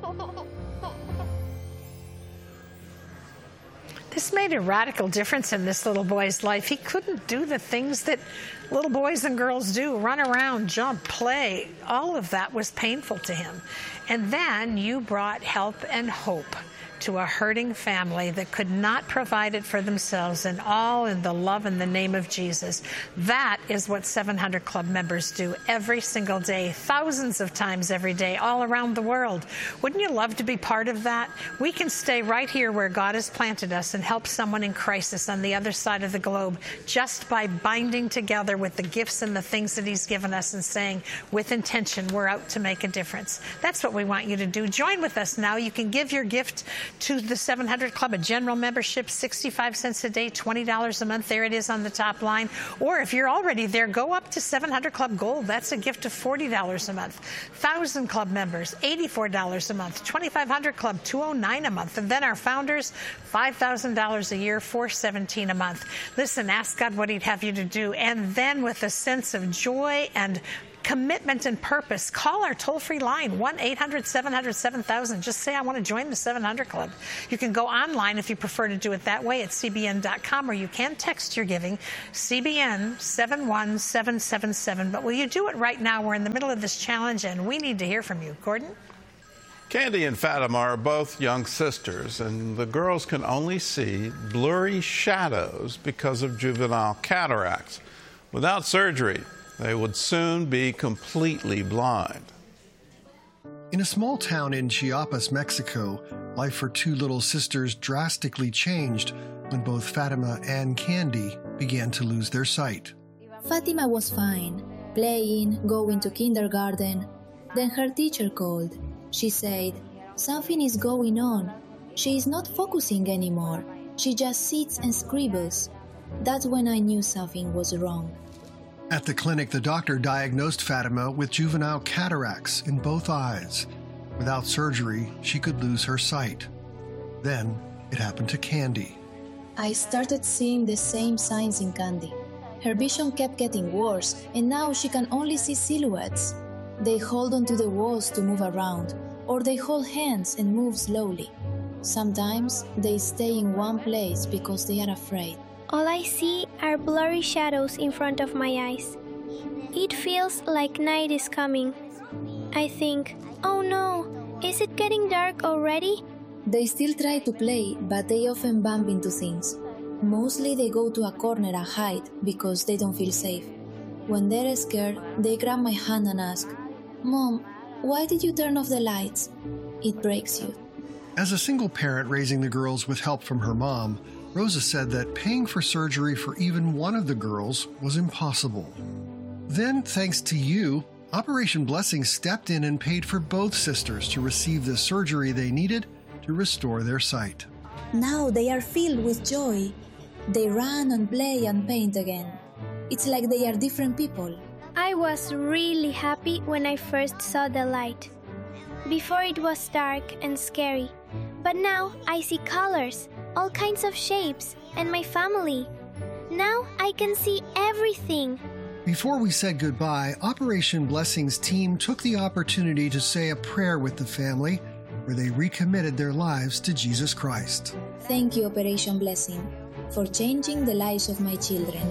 This made a radical difference in this little boy's life. He couldn't do the things that little boys and girls do, run around, jump, play. All of that was painful to him. And then you brought help and hope to a hurting family that could not provide it for themselves, and all in the love and the name of Jesus. That is what seven hundred Club members do every single day, thousands of times every day, all around the world. Wouldn't you love to be part of that? We can stay right here where God has planted us and help someone in crisis on the other side of the globe just by binding together with the gifts and the things that He's given us and saying, with intention, we're out to make a difference. That's what we want you to do. Join with us now. You can give your gift to the seven hundred Club, a general membership, sixty-five cents a day, twenty dollars a month. There it is on the top line. Or if you're already there, go up to seven hundred Club Gold. That's a gift of forty dollars a month. one thousand Club members, eighty-four dollars a month. twenty-five hundred Club, two hundred nine dollars a month. And then our founders, five thousand dollars a year, four hundred seventeen dollars a month. Listen, ask God what He'd have you to do. And then with a sense of joy and commitment and purpose, call our toll-free line, one eight hundred seven hundred seven thousand. Just say, I want to join the seven hundred Club. You can go online if you prefer to do it that way at C B N dot com, or you can text your giving, C B N seven one seven seven seven. But will you do it right now? We're in the middle of this challenge, and we need to hear from you. Gordon? Candy and Fatima are both young sisters, and the girls can only see blurry shadows because of juvenile cataracts. Without surgery, they would soon be completely blind. In a small town in Chiapas, Mexico, life for two little sisters drastically changed when both Fatima and Candy began to lose their sight. Fatima was fine, playing, going to kindergarten. Then her teacher called. She said, "Something is going on. She is not focusing anymore. She just sits and scribbles." That's when I knew something was wrong. At the clinic, the doctor diagnosed Fatima with juvenile cataracts in both eyes. Without surgery, she could lose her sight. Then it happened to Candy. I started seeing the same signs in Candy. Her vision kept getting worse, and now she can only see silhouettes. They hold onto the walls to move around, or they hold hands and move slowly. Sometimes they stay in one place because they are afraid. All I see are blurry shadows in front of my eyes. It feels like night is coming. I think, oh no, is it getting dark already? They still try to play, but they often bump into things. Mostly they go to a corner and hide because they don't feel safe. When they're scared, they grab my hand and ask, "Mom, why did you turn off the lights?" It breaks you. As a single parent raising the girls with help from her mom, Rosa said that paying for surgery for even one of the girls was impossible. Then, thanks to you, Operation Blessing stepped in and paid for both sisters to receive the surgery they needed to restore their sight. Now they are filled with joy. They run and play and paint again. It's like they are different people. I was really happy when I first saw the light. Before it was dark and scary, but now I see colors, all kinds of shapes, and my family. Now I can see everything. Before we said goodbye, Operation Blessing's team took the opportunity to say a prayer with the family, where they recommitted their lives to Jesus Christ. Thank you, Operation Blessing, for changing the lives of my children.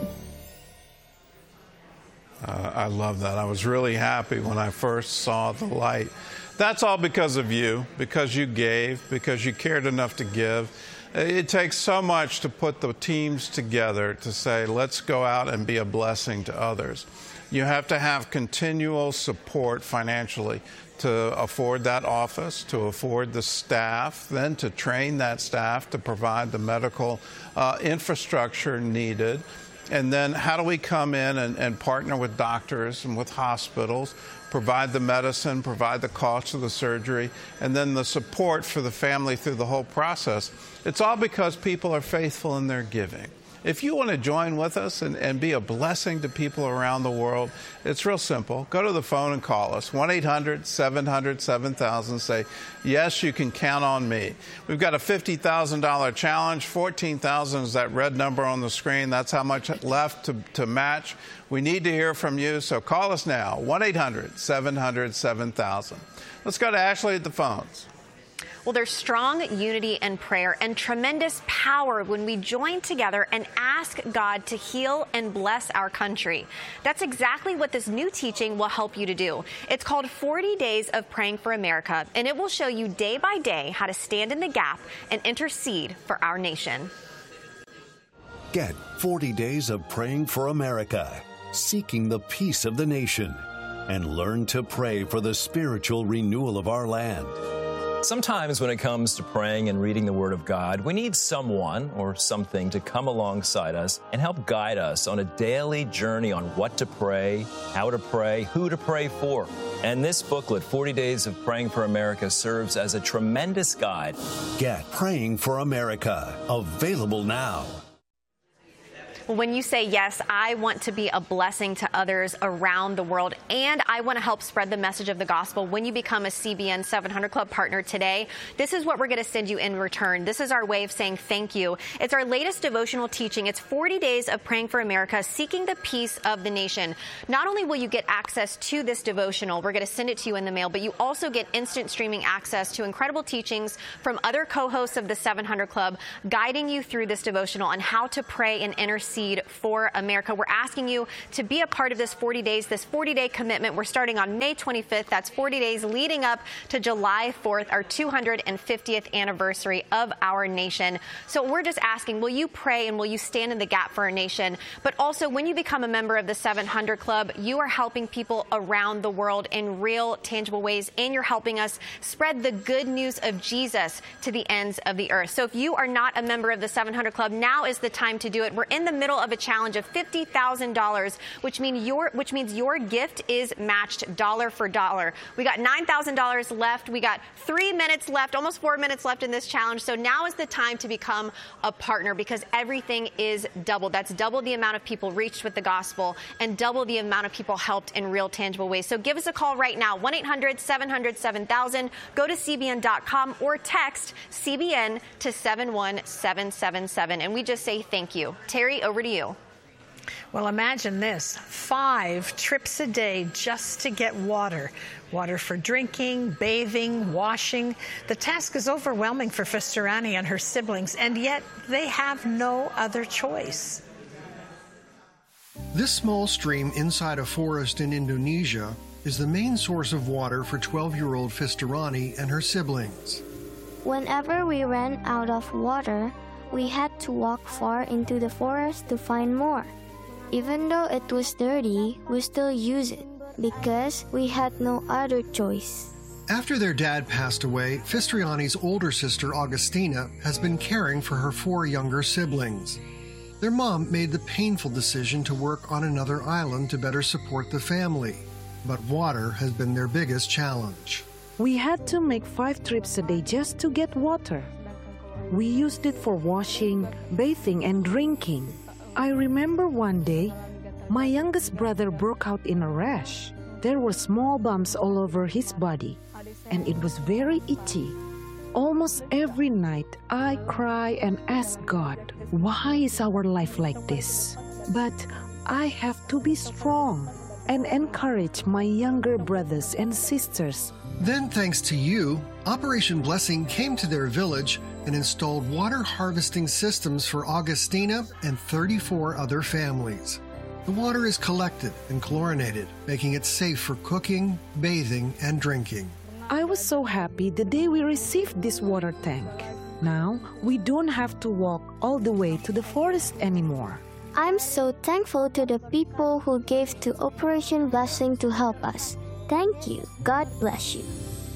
Uh, I love that. I was really happy when I first saw the light. That's all because of you, because you gave, because you cared enough to give. It takes so much to put the teams together to say, let's go out and be a blessing to others. You have to have continual support financially to afford that office, to afford the staff, then to train that staff to provide the medical uh, infrastructure needed. And then how do we come in and, and partner with doctors and with hospitals, provide the medicine, provide the cost of the surgery, and then the support for the family through the whole process. It's all because people are faithful in their giving. If you want to join with us and, and be a blessing to people around the world, it's real simple. Go to the phone and call us, one eight hundred seven hundred seven thousand. Say, yes, you can count on me. We've got a fifty thousand dollars challenge. fourteen thousand dollars is that red number on the screen. That's how much left to, to match. We need to hear from you, so call us now, one eight hundred seven hundred seven thousand. Let's go to Ashley at the phones. Well, there's strong unity and prayer and tremendous power when we join together and ask God to heal and bless our country. That's exactly what this new teaching will help you to do. It's called forty days of Praying for America, and it will show you day by day how to stand in the gap and intercede for our nation. Get forty days of Praying for America, seeking the peace of the nation, and learn to pray for the spiritual renewal of our land. Sometimes when it comes to praying and reading the Word of God, we need someone or something to come alongside us and help guide us on a daily journey on what to pray, how to pray, who to pray for. And this booklet, forty days of Praying for America, serves as a tremendous guide. Get Praying for America, available now. Well, when you say, yes, I want to be a blessing to others around the world, and I want to help spread the message of the gospel, when you become a C B N seven hundred Club partner today, this is what we're going to send you in return. This is our way of saying thank you. It's our latest devotional teaching. It's forty days of Praying for America, seeking the peace of the nation. Not only will you get access to this devotional, we're going to send it to you in the mail, but you also get instant streaming access to incredible teachings from other co-hosts of the seven hundred Club, guiding you through this devotional on how to pray and intercede for America. We're asking you to be a part of this forty days, this forty-day commitment. We're starting on May twenty-fifth. That's forty days leading up to July fourth, our two hundred fiftieth anniversary of our nation. So we're just asking, will you pray and will you stand in the gap for our nation? But also, when you become a member of the seven hundred Club, you are helping people around the world in real, tangible ways, and you're helping us spread the good news of Jesus to the ends of the earth. So if you are not a member of the seven hundred Club, now is the time to do it. We're in the middle of a challenge of fifty thousand dollars, which means your which means your gift is matched dollar for dollar. We got nine thousand dollars left. We got three minutes left, almost four minutes left in this challenge. So now is the time to become a partner, because everything is double. That's double the amount of people reached with the gospel and double the amount of people helped in real, tangible ways. So give us a call right now, one eight hundred seven hundred seven thousand. Go to C B N dot com or text C B N to seven one seven seven seven. And we just say thank you. Terry, over to you. Well, imagine this, five trips a day just to get water. Water for drinking, bathing, washing. The task is overwhelming for Fistarani and her siblings, and yet they have no other choice. This small stream inside a forest in Indonesia is the main source of water for twelve-year-old Fistarani and her siblings. Whenever we ran out of water, we had to walk far into the forest to find more. Even though it was dirty, we still use it because we had no other choice. After their dad passed away, Fistarani's older sister Augustina has been caring for her four younger siblings. Their mom made the painful decision to work on another island to better support the family, but water has been their biggest challenge. We had to make five trips a day just to get water. We used it for washing, bathing, and drinking. I remember one day, my youngest brother broke out in a rash. There were small bumps all over his body, and it was very itchy. Almost every night, I cry and ask God, why is our life like this? But I have to be strong and encourage my younger brothers and sisters. Then, thanks to you, Operation Blessing came to their village and installed water harvesting systems for Augustina and thirty-four other families. The water is collected and chlorinated, making it safe for cooking, bathing, and drinking. I was so happy the day we received this water tank. Now, we don't have to walk all the way to the forest anymore. I'm so thankful to the people who gave to Operation Blessing to help us. Thank you. God bless you.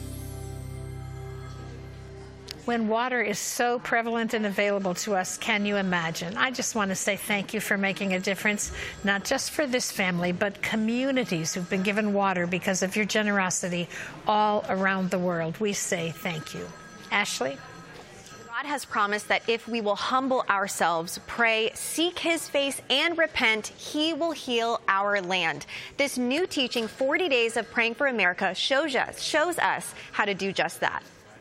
When water is so prevalent and available to us, can you imagine? I just want to say thank you for making a difference, not just for this family, but communities who've been given water because of your generosity all around the world. We say thank you. Ashley? God has promised that if we will humble ourselves, pray, seek his face, and repent, he will heal our land. This new teaching, forty days of Praying for America, shows us, shows us how to do just that.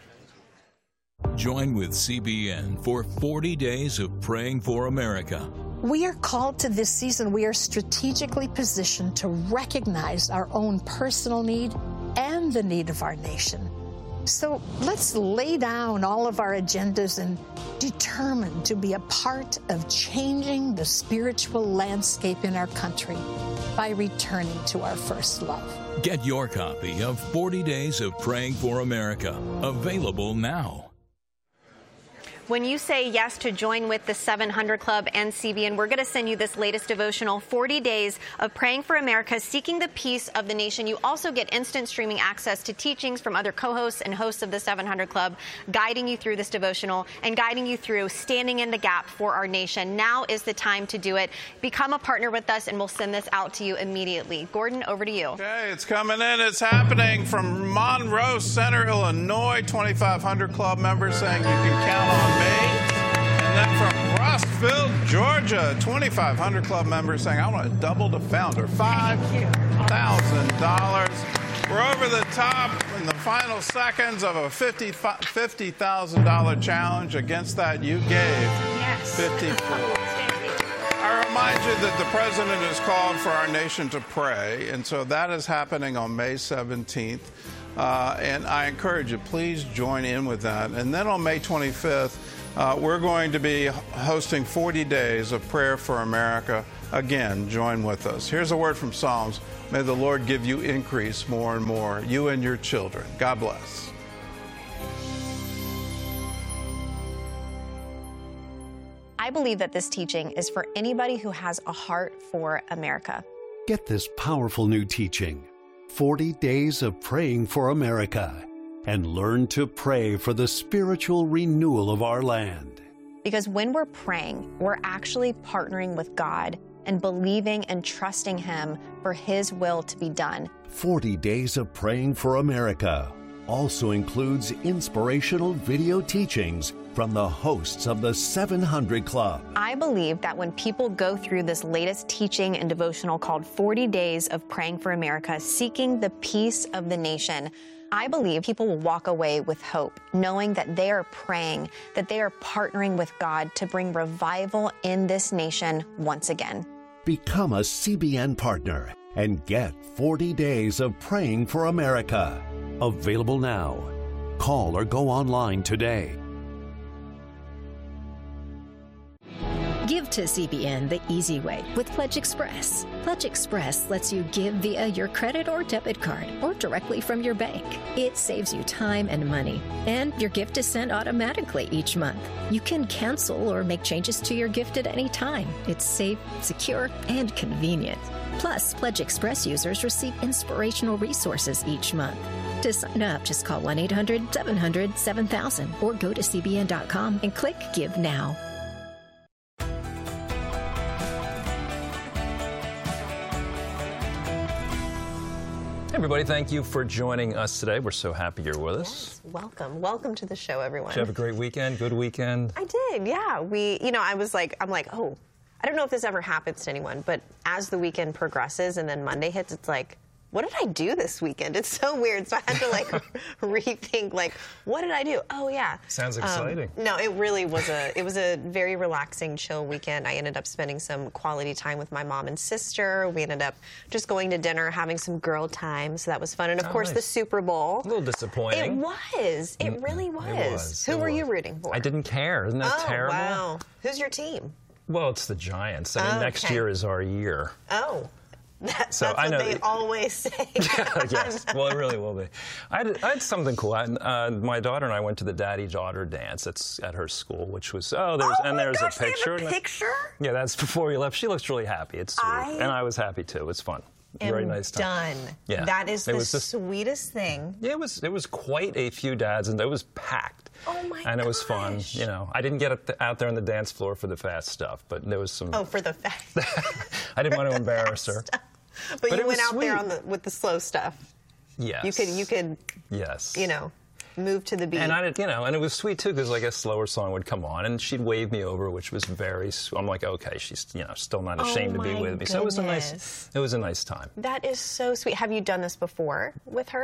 Join with C B N for forty days of Praying for America. We are called to this season. We are strategically positioned to recognize our own personal need and the need of our nation. So let's lay down all of our agendas and determine to be a part of changing the spiritual landscape in our country by returning to our first love. Get your copy of forty days of Praying for America, available now. When you say yes to join with the seven hundred Club and C B N, we're going to send you this latest devotional, forty days of Praying for America, Seeking the Peace of the Nation. You also get instant streaming access to teachings from other co-hosts and hosts of the seven hundred Club, guiding you through this devotional and guiding you through standing in the gap for our nation. Now is the time to do it. Become a partner with us, and we'll send this out to you immediately. Gordon, over to you. Okay, it's coming in. It's happening from Monroe Center, Illinois. twenty-five hundred Club members saying you can count on me. And then from Rossville, Georgia, twenty-five hundred Club members saying, I want to double the founder, five thousand dollars. We're over the top in the final seconds of a fifty thousand dollars challenge. Against that, you gave yes. fifty-four. I remind you that the president has called for our nation to pray, and so that is happening on May seventeenth. Uh, and I encourage you, please join in with that. And then on May twenty-fifth, uh, we're going to be hosting forty days of prayer for America. Again, join with us. Here's a word from Psalms. May the Lord give you increase more and more, you and your children. God bless. I believe that this teaching is for anybody who has a heart for America. Get this powerful new teaching, forty days of Praying for America, and learn to pray for the spiritual renewal of our land. Because when we're praying, we're actually partnering with God and believing and trusting Him for His will to be done. forty days of Praying for America also includes inspirational video teachings from the hosts of the seven hundred Club. I believe that when people go through this latest teaching and devotional called forty days of Praying for America, Seeking the Peace of the Nation, I believe people will walk away with hope, knowing that they are praying, that they are partnering with God to bring revival in this nation once again. Become a C B N partner and get forty days of Praying for America. Available now. Call or go online today. Give to C B N the easy way with Pledge Express. Pledge Express lets you give via your credit or debit card or directly from your bank. It saves you time and money, and your gift is sent automatically each month. You can cancel or make changes to your gift at any time. It's safe, secure, and convenient. Plus, Pledge Express users receive inspirational resources each month. To sign up, just call one eight hundred seven hundred seven thousand or go to C B N dot com and click Give Now. Everybody, thank you for joining us today. We're so happy you're with us. Yes, welcome. Welcome to the show, everyone. Did you have a great weekend? Good weekend? I did, yeah. We, you know, I was like, I'm like, oh, I don't know if this ever happens to anyone, but as the weekend progresses and then Monday hits, it's like, what did I do this weekend? It's so weird. So I had to like rethink, like, what did I do? Oh yeah. Sounds exciting. Um, no, it really was a, it was a very relaxing, chill weekend. I ended up spending some quality time with my mom and sister. We ended up just going to dinner, having some girl time. So that was fun. And of oh, course nice. the Super Bowl. A little disappointing. It was. It really was. It was. Who it were was. you rooting for? I didn't care. Isn't that oh, terrible? Wow. Who's your team? Well, it's the Giants. I mean, oh, next okay. year is our year. Oh. That, so that's I know what they always say. Yes, well, it really will be. I had, I had something cool. I, uh, my daughter and I went to the daddy-daughter dance. It's at her school, which was oh, there's oh and there's gosh, a picture. They have a picture? Yeah, that's before we left. She looks really happy. It's sweet, I and I was happy too. It's fun. Very nice time. Done. Yeah, that is it the was just, sweetest thing. Yeah, it was. It was quite a few dads, and it was packed. Oh my And gosh. it was fun. You know, I didn't get out there on the dance floor for the fast stuff, but there was some. Oh, for the fast. I didn't want to embarrass her. But, but you went out sweet. there on the with the slow stuff. Yes. You could you could. Yes. You know, move to the beat. And I did, you know, and it was sweet too because like a slower song would come on and she'd wave me over, which was very. I'm like, okay, she's you know still not ashamed oh to be with me. Goodness. So it was a nice. It was a nice time. That is so sweet. Have you done this before with her?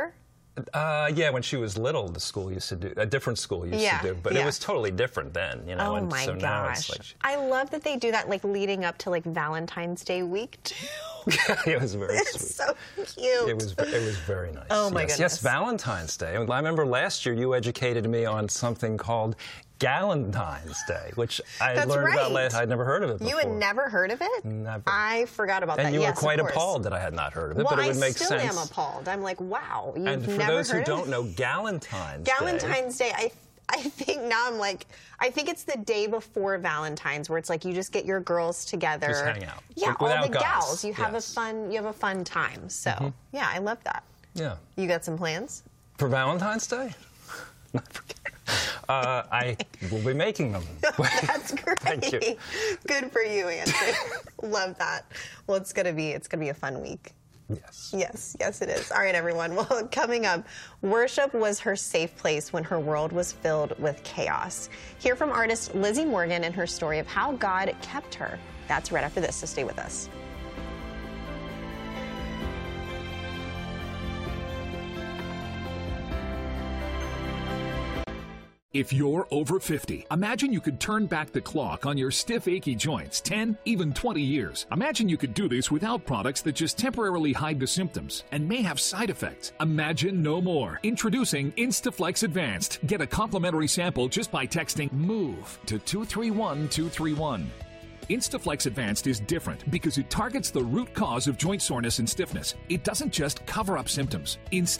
Uh, yeah, when she was little, the school used to do, a different school used Yeah, to do, but yeah. it was totally different then, you know. Oh and my so now it's gosh. like, I love that they do that like leading up to like Valentine's Day week too. it was very It's sweet. so cute. It was it was very nice. Oh, my yes. goodness. Yes, Valentine's Day. I remember last year you educated me on something called Galentine's Day, which I That's learned about right. last. I'd never heard of it before. You had never heard of it? Never. I forgot about and that. you yes, were quite of course. appalled that I had not heard of it, well, but it would I make still sense. am appalled. I'm like, wow, you've and for never those who heard of don't it? know, Galentine's Day. Valentine's Day, I I think now I'm like, I think it's the day before Valentine's where it's like you just get your girls together. Just hang out. Yeah, Like, all without the guys. gals. You have Yes. a fun you have a fun time. So Mhm. yeah, I love that. Yeah. You got some plans? For Valentine's Day? uh, I will be making them. That's great. Thank you. Good for you, Andrew. Love that. Well, it's gonna be it's gonna be a fun week. Yes. Yes, yes, it is. All right, everyone. Well, coming up, worship was her safe place when her world was filled with chaos. Hear from artist Lizzie Morgan and her story of how God kept her. That's right after this, so stay with us. If you're over fifty, imagine you could turn back the clock on your stiff, achy joints ten, even twenty years. Imagine you could do this without products that just temporarily hide the symptoms and may have side effects. Imagine no more. Introducing Instaflex Advanced. Get a complimentary sample just by texting MOVE to two three one two three one. Instaflex Advanced is different because it targets the root cause of joint soreness and stiffness. It doesn't just cover up symptoms. Instead,